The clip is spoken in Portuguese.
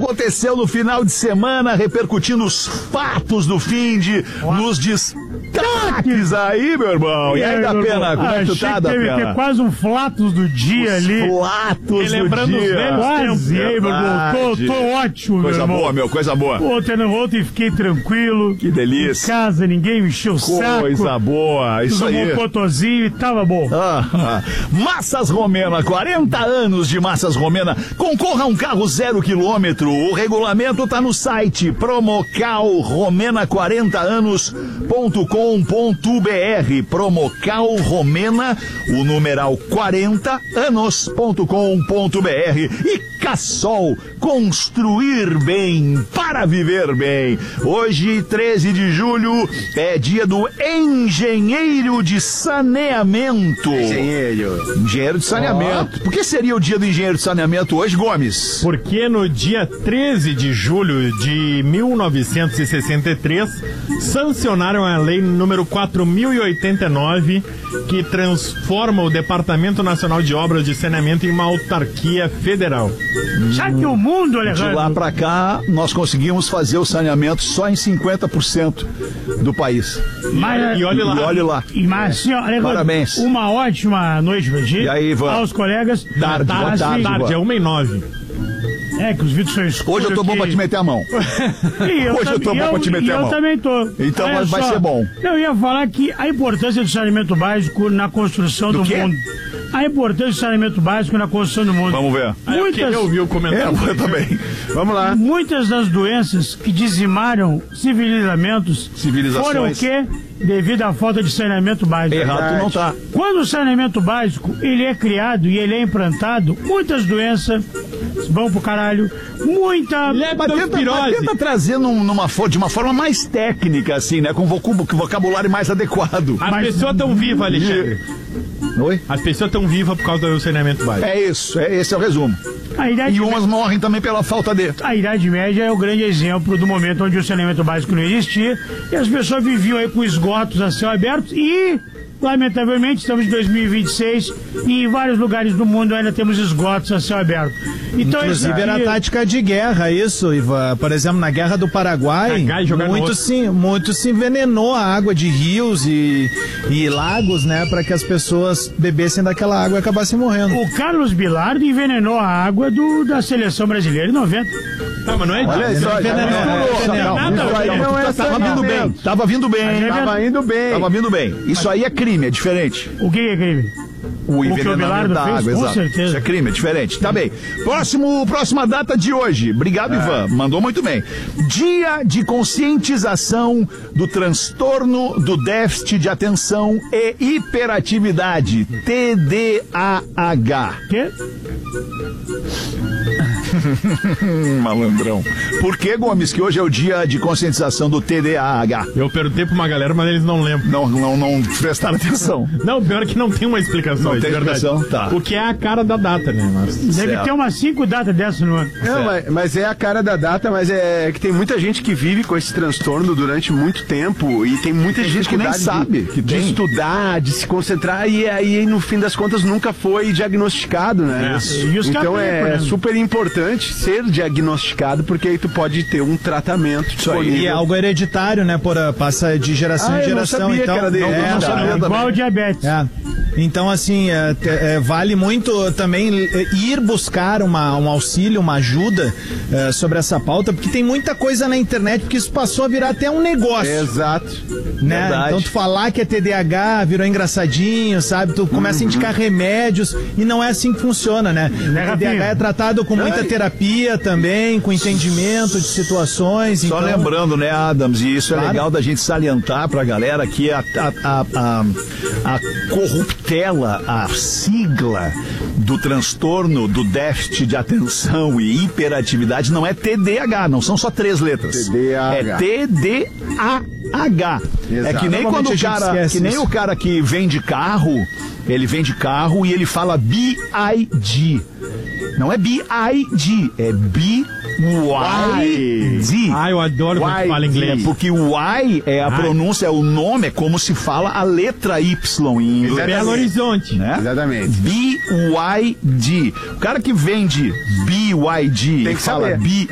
aconteceu no final de semana, repercutindo os fatos do finde, nos destaques aí, meu irmão. E aí, da Pena, como é que tu tá, da Pena? Teve quase um flatos do dia ali. Flatos do dia. Lembrando os velhos tempos. E aí, meu irmão, tô ótimo, coisa meu irmão. Boa, coisa boa. Ontem fiquei tranquilo. Que delícia. Em casa, ninguém me encheu o saco. Coisa boa, isso aí. Tomou um cotozinho e tava bom. Massas Romena, 40 anos de Massas Romena. Concorra a um carro 0 quilômetro. O regulamento tá no site promocalromena40anos.com.br. Promocal Romena, o numeral 40anos.com.br. E Cassol, construir bem para viver bem. Hoje, 13 de julho, é dia do engenheiro de saneamento. Engenheiro de saneamento. Por que seria o dia do engenheiro de saneamento hoje, Gomes? Porque no dia 13 de julho de 1963, sancionaram a lei número 4089, que transforma o Departamento Nacional de Obras de Saneamento em uma autarquia federal. Já que o mundo, Alejandro... De lá pra cá, nós conseguimos fazer o saneamento só em 50% do país. E olhe lá. Mas, senhor, Alejandro, parabéns. Uma ótima noite pra ti. E aí, Ivan? Aos colegas. Tarde, é 1h09. É, que os vídeos são escuros. Hoje eu tô bom pra te meter a mão. Hoje eu tô bom pra te meter a mão. Eu também tô. Então vai ser bom. Eu ia falar que a importância do saneamento básico na construção do mundo. A importância do saneamento básico na construção do mundo. Vamos ver. Eu ouvi o comentário. Eu também. Vamos lá. Muitas das doenças que dizimaram civilizações foram o quê? Devido à falta de saneamento básico. Errado não tá. Quando o saneamento básico ele é criado e ele é implantado, muitas doenças vão pro caralho. Tenta trazer de uma forma mais técnica, assim, né? Com vocabulário mais adequado. As pessoas estão vivas, Alexandre. Oi? As pessoas estão vivas por causa do saneamento básico. É isso, esse é o resumo. E umas morrem também pela falta de... A Idade Média é o grande exemplo do momento onde o saneamento básico não existia e as pessoas viviam aí com esgotos a céu aberto e... Lamentavelmente, estamos em 2026 e em vários lugares do mundo ainda temos esgotos a céu aberto. Então, inclusive era tática de guerra isso, Ivan. Por exemplo, na Guerra do Paraguai, muito se envenenou a água de rios e lagos, né, para que as pessoas bebessem daquela água e acabassem morrendo. O Carlos Bilardo envenenou a água da seleção brasileira em 90. Não, mas não é disso. Tava vindo bem. Isso aí é crime, é diferente. O que é crime? O envenenamento da água, exato. Com certeza. Isso é crime, é diferente. Tá bem. Próxima data de hoje. Obrigado, Ivan. Mandou muito bem. Dia de conscientização do transtorno do déficit de atenção e hiperatividade. TDAH. Quê? Malandrão. Por que, Gomes, que hoje é o dia de conscientização do TDAH? Eu perguntei pra uma galera, mas eles não lembram. Não prestaram atenção. Não, pior é que não tem uma explicação. Não tem explicação, tá. O que é a cara da data, né? Deve ter umas 5 datas dessas no ano. Mas é a cara da data, mas é que tem muita gente que vive com esse transtorno durante muito tempo e tem muita gente que nem sabe de estudar, de se concentrar e aí no fim das contas nunca foi diagnosticado, né? Então é super importante ser diagnosticado porque aí tu pode ter um tratamento disponível. E é algo hereditário, né? Passa de geração em geração. Então, não sabia igual o diabetes. Então, assim, vale muito também ir buscar um auxílio, uma ajuda sobre essa pauta, porque tem muita coisa na internet, porque isso passou a virar até um negócio. Exato. Né? Então, tu falar que é TDAH virou engraçadinho, sabe? Tu começa a indicar remédios e não é assim que funciona, né? O TDAH é tratado com muita terapia também, com entendimento de situações. Só lembrando, né, Adams, e isso é legal da gente salientar pra galera que a corruptela, a sigla do transtorno do déficit de atenção e hiperatividade não é TDAH, não são só 3 letras. TDAH. É TDAH. Exato. É que nem quando o cara que vende carro, ele vende carro e ele fala BID. Não é BID, é BYD. Eu adoro quando fala inglês. Porque o Y é a pronúncia, é o nome, é como se fala a letra Y em inglês. Belo Horizonte. Né? Exatamente. BYD. O cara que vende BYD tem que fala saber.